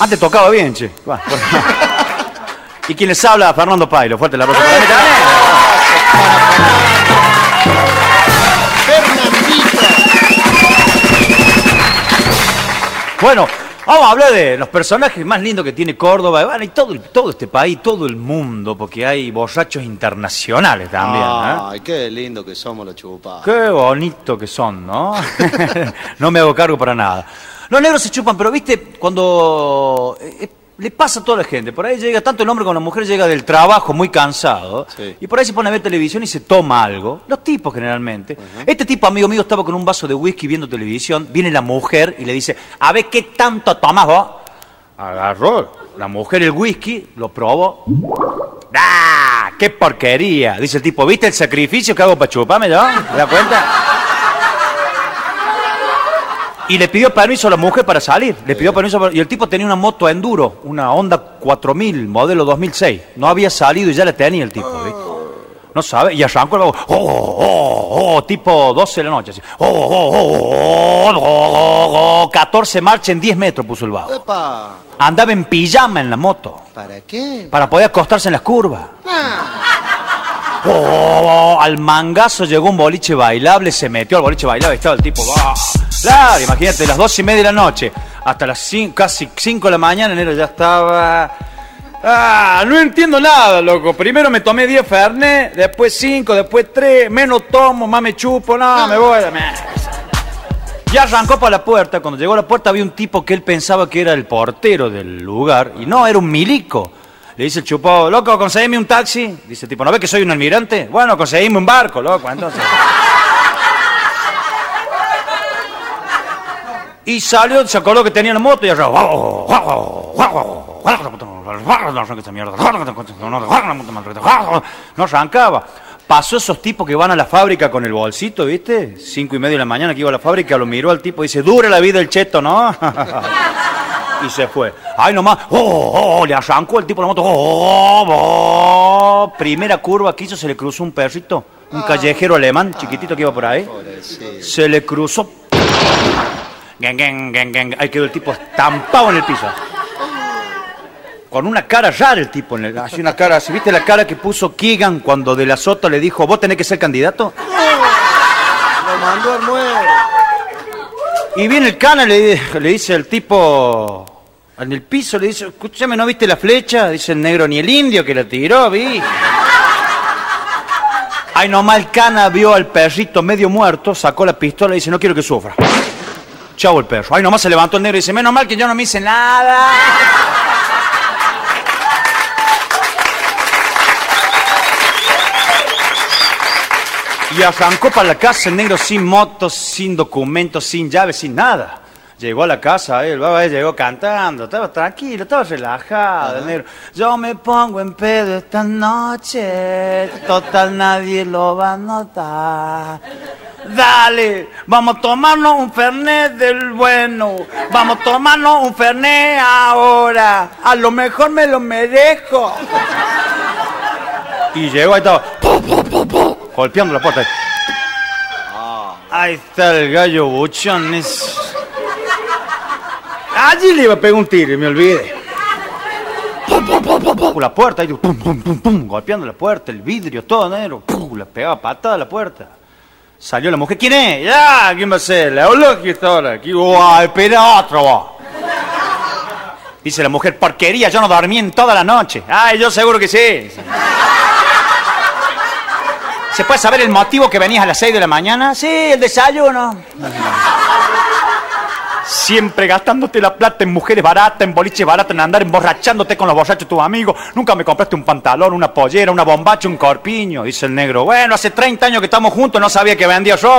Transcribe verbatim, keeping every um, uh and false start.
Antes tocaba bien, che. Va, y quien les habla, Fernando Pailo. Fuerte la rosa. Bueno, vamos a hablar de los personajes más lindos que tiene Córdoba, bueno, y todo, todo este país, todo el mundo, porque hay borrachos internacionales también. Ay, ¿eh? qué lindo que somos los chupados. Qué bonito que son, ¿no? No me hago cargo para nada. Los negros se chupan, pero viste, cuando eh, le pasa a toda la gente, por ahí llega, tanto el hombre como la mujer llega del trabajo muy cansado, sí. Y por ahí se pone a ver televisión y se toma algo, los tipos generalmente. Uh-huh. Este tipo, amigo mío, estaba con un vaso de whisky viendo televisión, viene la mujer y le dice, a ver, ¿qué tanto tomas vos? Agarró la mujer el whisky, lo probó. ¡Ah! ¡Qué porquería! Dice el tipo, ¿viste el sacrificio que hago para chuparme yo? ¿Te das cuenta? Y le pidió permiso a la mujer para salir. Le pidió permiso para... Y el tipo tenía una moto enduro, una Honda cuatro mil, modelo dos mil seis. No había salido y ya la tenía el tipo, ¿viste? No sabe. Y arrancó el vago. Oh, oh, oh, tipo doce de la noche. Así. Oh, oh, oh, oh, oh, oh, catorce marchas en diez metros puso el vago. Epa. Andaba en pijama en la moto. ¿Para qué? Para poder acostarse en las curvas. Ah. Oh, al mangazo llegó un boliche bailable, se metió al boliche bailable, estaba el tipo, ¡bah! Claro, imagínate, las doce y media de la noche, hasta las cinco, casi cinco de la mañana, enero ya estaba... Ah, no entiendo nada, loco. Primero me tomé diez Fernet, después cinco, después tres, menos tomo, más me chupo, no, me voy. Ya arrancó para la puerta, cuando llegó a la puerta había un tipo que él pensaba que era el portero del lugar, y no, era un milico. Le dice el chupado, loco, conseguime un taxi. Dice el tipo, ¿no ves que soy un almirante? Bueno, conseguime un barco, loco, entonces. Y salió, se acordó que tenía la moto y allá. No arrancaba. Pasó esos tipos que van a la fábrica con el bolsito, ¿viste? Cinco y media de la mañana que iba a la fábrica, lo miró al tipo y dice, dure la vida el cheto, ¿no? Y se fue. Ay, nomás, oh, oh, le arrancó el tipo la moto. Oh, oh. Primera curva que hizo, se le cruzó un perrito, un ah. callejero alemán, chiquitito que iba por ahí. Pobrecito. Se le cruzó. Gang, gang, gang, gang. Ahí quedó el tipo estampado en el piso. Con una cara rara el tipo. En el, así una cara, ¿sí viste la cara que puso Keegan cuando De la Soto le dijo, ¿vos tenés que ser candidato? Lo mandó al muero. Y viene el cana y le, le dice al tipo... En el piso le dice, escúchame, ¿no viste la flecha? Dice el negro, ni el indio que la tiró, vi. Ay, nomás el cana vio al perrito medio muerto, sacó la pistola y dice, no quiero que sufra. Chau el perro. Ay, nomás se levantó el negro y dice, menos mal que yo no me hice nada. Y arrancó para la casa el negro sin motos, sin documentos, sin llaves, sin nada. Llegó a la casa, el baba llegó cantando, estaba tranquilo, estaba relajado, el negro. Yo me pongo en pedo esta noche, total nadie lo va a notar. Dale, vamos a tomarnos un Fernet del bueno, vamos a tomarnos un Fernet ahora, a lo mejor me lo merezco. Y llegó ahí estaba, golpeando la puerta. Ahí está el gallo buchón, es... Allí le iba a pegar un tiro y me olvidé. La puerta, ahí, pum, pum, pum, pum, golpeando la puerta, el vidrio, todo negro. Pum, le pegaba patada a la puerta. Salió la mujer. ¿Quién es? Ya, ¿quién va a ser? La olor que está ahora. Aquí, guau, espera otro, vos. Dice la mujer, porquería, yo no dormí en toda la noche. Ay, yo seguro que sí. ¿Se puede saber el motivo que venías a las seis de la mañana? Sí, el desayuno. Siempre gastándote la plata en mujeres baratas, en boliches baratos, en andar emborrachándote con los borrachos de tus amigos. Nunca me compraste un pantalón, una pollera, una bombacha, un corpiño. Dice el negro, bueno, hace treinta años que estamos juntos, no sabía que vendía ropa.